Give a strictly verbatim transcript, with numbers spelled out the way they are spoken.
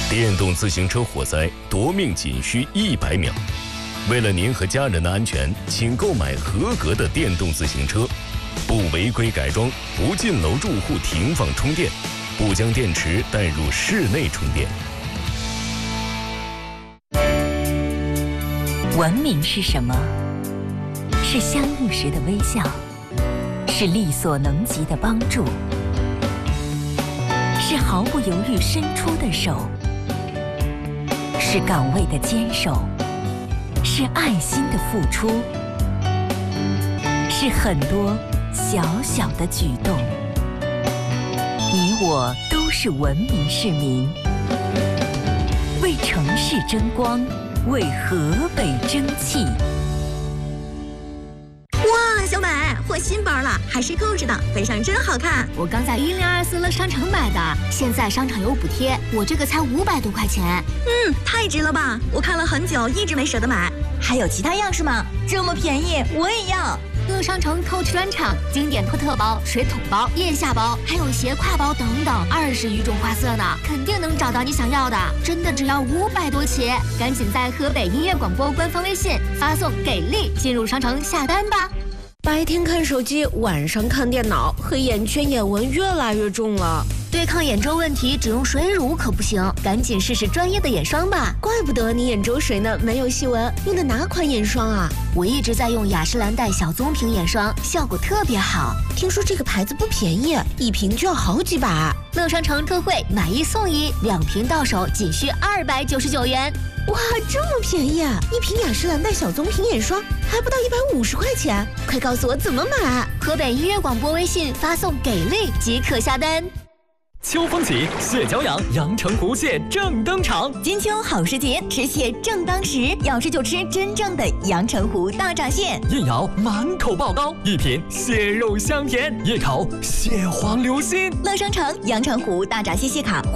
电动自行车火灾夺命仅需一百秒。为了您和家人的安全，请购买合格的电动自行车，不违规改装，不进楼住户停放充电，不将电池带入室内充电。 文明是什么？是相遇时的微笑，是力所能及的帮助，是毫不犹豫伸出的手，是岗位的坚守，是爱心的付出，是很多小小的举动。你我都是文明市民，为城市争光，为河北争气。 哇，小美，换新包了，还是购置的，背上真好看。 我刚在一零二四乐商城买的，现在商场有补贴，我这个才五百多块钱。 嗯，太值了吧！我看了很久，一直没舍得买。还有其他样式吗？这么便宜，我也要。 乐商城 Coach 专场，经典托特包、水桶包、腋下包，还有斜挎包等等，二十余种花色呢，肯定能找到你想要的。真的只要五百多起，赶紧在河北音乐广播官方微信发送“给力”进入商城下单吧。 白天看手机，晚上看电脑，黑眼圈、眼纹越来越重了。 对抗眼周问题，只用水乳可不行，赶紧试试专业的眼霜吧。 怪不得你眼周水呢没有细纹，用的哪款眼霜啊？ 我一直在用雅诗兰黛小棕瓶眼霜，效果特别好。 听说这个牌子不便宜，一瓶就要好几百。 乐商城特惠，买一送一，两瓶到手仅需二百九十九元。 哇，这么便宜啊！一瓶雅诗兰黛小棕瓶眼霜还不到一百五十块钱，快告诉我怎么买！ 河北音乐广播微信发送“给力”即可下单。 秋风起，蟹脚痒，阳澄湖蟹正登场。 金秋好时节，吃蟹正当时，要吃就吃真正的阳澄湖大闸蟹。 一咬满口爆膏，一品蟹肉香甜，一口蟹黄流心。 乐商城阳澄湖大闸蟹蟹卡